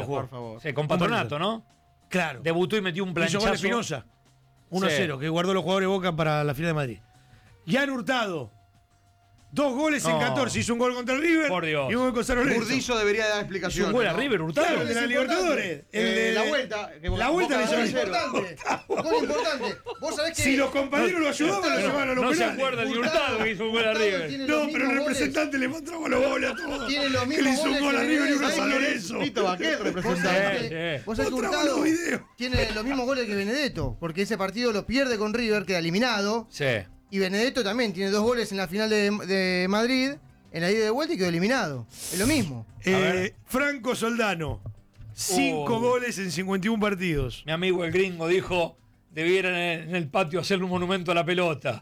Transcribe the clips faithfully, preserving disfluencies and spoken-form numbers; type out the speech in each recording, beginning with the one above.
jugó. Por favor. Sí, con Patronato, ¿no? Claro. Debutó y metió un Hizo planchazo. gol Espinosa. uno a cero, Sí. que guardó los jugadores de Boca para la final de Madrid. Jan Hurtado. Dos goles No. en catorce. Hizo un gol contra el River Por Dios. y un gol con San Lorenzo. Burdizo debería dar Hizo explicaciones. un gol a ¿no? River, Hurtado. Claro, el de la Libertadores. El Eh, de la vuelta. que La vuelta Boca le ganó hizo cero. Importante. Gol importante. Vos sabés que. Si los compañeros lo ayudaban, lo no, llevaban a los no se penales. acuerda ni Hurtado que hizo un gol a Hurtado River. tiene No, los pero el mismos representante le mostraba los goles a todos. Tiene los Que mismos le hizo un goles gol a que River y uno a Benedetto. San Lorenzo. Tito Vaquero, Vos representante. sabés Sí, que, sí. vos sabés que Mostraba Hurtado los videos. tiene los mismos goles que Benedetto, porque ese partido lo pierde con River, queda eliminado. Sí. Y Benedetto también tiene dos goles en la final de, de Madrid, en la ida de vuelta y quedó eliminado. Es lo mismo. Eh, ver. Franco Soldano. Cinco Oh. goles en cincuenta y uno partidos. Mi amigo el gringo dijo, debieran en el patio hacerle un monumento a la pelota.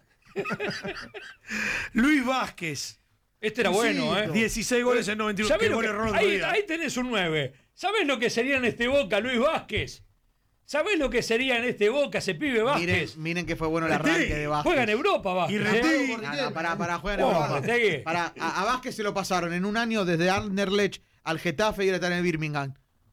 Luis Vázquez. Este era bueno, ¿eh? dieciséis goles en noventa y uno. ¿Sabés Qué lo gol que- error otro ahí, día. ahí tenés un nueve. ¿Sabés lo que sería en este Boca, Luis Vázquez? ¿Sabés lo que sería en este Boca, ese pibe Miren, Vázquez? miren que fue bueno el arranque de Vázquez. Juega en Europa, Vázquez. Y ¿eh? Retegui. No, no, pará, pará, juega en Oh, Europa. Retegui. Pará, a, a Vázquez se lo pasaron en un año desde Anderlecht al Getafe y ahora está en el Birmingham.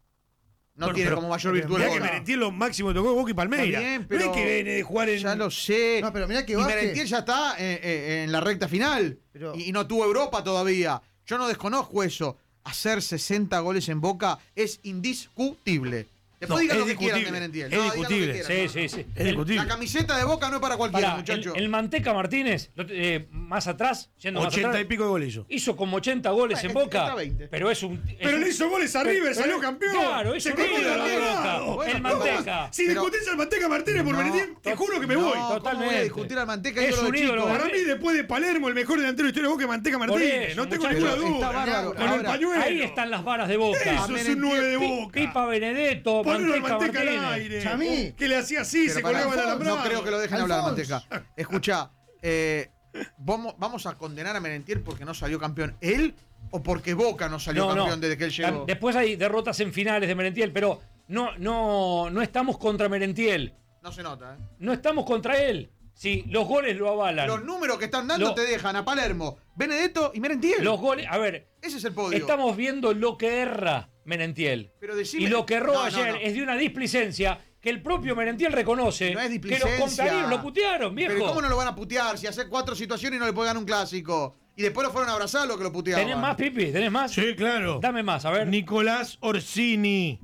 No Bueno, tiene pero como mayor virtud Mirá el que gol. Merentiel lo máximo que tocó de Boca y Palmeiras. Está bien, No pero es que viene de jugar en. Ya lo sé. No, pero mirá que y Vázquez- Merentiel ya está eh, eh, en la recta final. Pero- y, y no tuvo Europa todavía. Yo no desconozco eso. Hacer sesenta goles en Boca es indiscutible. Después No, digan es lo que quieran de discutible. Merentiel. Es No, digan lo que discutible. quieran, Sí, no, sí, no. sí. Es El- discutible. La camiseta de Boca no es para cualquiera, Pará, muchacho. el, el Manteca Martínez, lo- eh, más atrás, yendo más ochenta atrás, y pico de goles hizo. hizo como ochenta goles Bueno, en está Boca, veinte. pero es un... es Pero un- le hizo goles a pero- River, pero- salió campeón. Claro, es Se un comió ídolo la de Boca. Boca. Bueno, El pero- Manteca. Si Pero- discutís al Manteca Martínez por No, Merentiel, te juro que me no, voy. ¿cómo voy a Totalmente. discutir al Manteca? Es ídolo un de ídolo chico? de Para mí, después de Palermo, el mejor delantero de la historia de Boca es Manteca Por Martínez. eso, No tengo muchacho. ninguna Pero está duda. bárbaro. Con el Ahora, pañuelo. Ahí están las varas de Boca. Eso es un nueve de Boca. Pipa Benedetto, Ponelo al Manteca Manteca al Martínez. aire. Chamí. Que le hacía así, Pero se pará, colgaba el alambrado. no creo que lo dejen hablar a Alfonso. Manteca. Escucha, eh, vamos, vamos a condenar a Merentiel porque no salió campeón. ¿Él o porque Boca no salió No, no. campeón desde que él llegó? Después hay derrotas en finales de Merentiel, pero no, no, no estamos contra Merentiel. No se nota, ¿eh? No estamos contra él. Si los goles lo avalan. Los números que están dando Lo- te dejan a Palermo, Benedetto y Merentiel. Los goles, a ver, Ese es el podio. estamos viendo lo que erra Merentiel. Pero decime- y lo que erró No, no, ayer no. es de una displicencia que el propio Merentiel reconoce No es que displicencia. los compañeros lo putearon, viejo. Pero ¿cómo no lo van a putear si hace cuatro situaciones y no le puede ganar un clásico? Y después lo fueron a abrazar lo que lo puteaban. ¿Tenés más, Pipi? ¿Tenés más? Sí, claro. Dame más, a ver. Nicolás Orsini.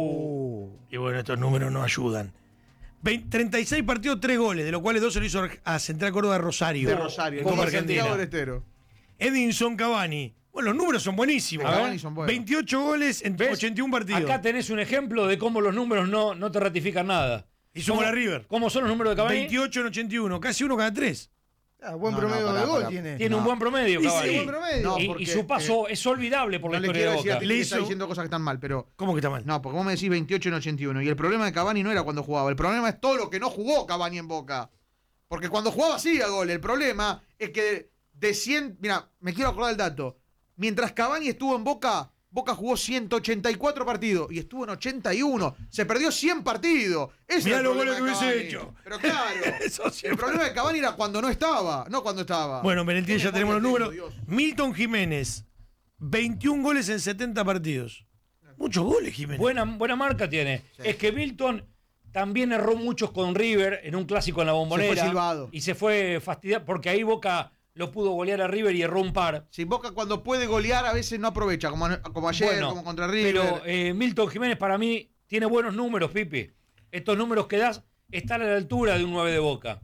Uh. Y bueno, estos números no ayudan. veinte treinta y seis partidos, tres goles, de los cuales dos se lo hizo a Central Córdoba de Rosario. De Rosario, Copa como Argentina. Santiago del Estero. Edinson Cavani. Bueno, los números son buenísimos. De A ver, Cavani son buenos. veintiocho goles en ¿Ves? ochenta y uno partidos. Acá tenés un ejemplo de cómo los números no, no te ratifican nada. Hizo ¿Cómo- gol a River. ¿Cómo son los números de Cavani? veintiocho en ochenta y uno, casi uno cada tres. Ah, buen No, no, promedio pará, de gol pará. tiene. Tiene No. un buen promedio, Y Cavani. sí. Buen promedio. No, Y- y, porque, su paso eh, es olvidable por la No le historia quiero de decir a Boca. ti Le que está hizo- diciendo cosas que están mal, pero. ¿Cómo que está mal? No, porque vos me decís veintiocho en ochenta y uno. Y el problema de Cavani no era cuando jugaba. El problema es todo lo que no jugó Cavani en Boca. Porque cuando jugaba sí a gol. El problema es que de cien. Mira, me quiero acordar el dato. Mientras Cavani estuvo en Boca, Boca jugó ciento ochenta y cuatro partidos y estuvo en ochenta y uno. Se perdió cien partidos. Ese Mirá era el los problema goles que de hubiese Cavani. hecho. Pero claro. Eso el siempre. problema de Cavani era cuando no estaba, no cuando estaba. Bueno, Merentiel, ya Tiene tenemos los más números. criterio, Dios. Milton Jiménez, veintiún goles en setenta partidos. Muchos goles, Jiménez. Buena, buena marca tiene. Sí. Es que Milton también erró muchos con River en un clásico en la Bombonera. Se fue silbado. Y se fue fastidiado porque ahí Boca lo pudo golear a River y erró un par. Si Boca cuando puede golear a veces no aprovecha, como, como ayer, Bueno, como contra River. Pero eh, Milton Jiménez para mí tiene buenos números, Pipi. Estos números que das están a la altura de un nueve de Boca.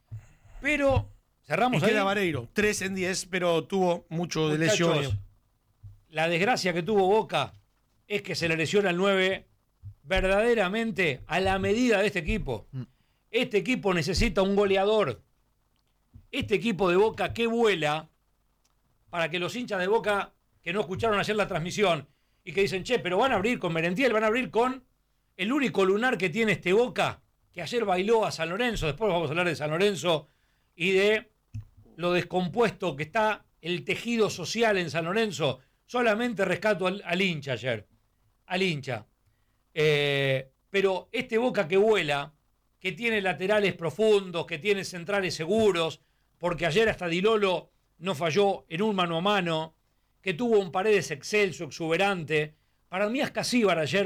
Pero y cerramos ahí. queda Vareiro, tres en diez, pero tuvo mucho de Muchachos, lesiones. la desgracia que tuvo Boca es que se le lesiona el nueve verdaderamente a la medida de este equipo. Mm. Este equipo necesita un goleador. Este equipo de Boca que vuela, para que los hinchas de Boca que no escucharon ayer la transmisión y que dicen, che, pero van a abrir con Merentiel, van a abrir con el único lunar que tiene este Boca, que ayer bailó a San Lorenzo, después vamos a hablar de San Lorenzo y de lo descompuesto que está el tejido social en San Lorenzo. Solamente rescato al, al hincha ayer, al hincha. Eh, pero este Boca que vuela, que tiene laterales profundos, que tiene centrales seguros, porque ayer hasta Di Lolo no falló en un mano a mano, que tuvo un Paredes excelso, exuberante. Para mí Ascasíbar ayer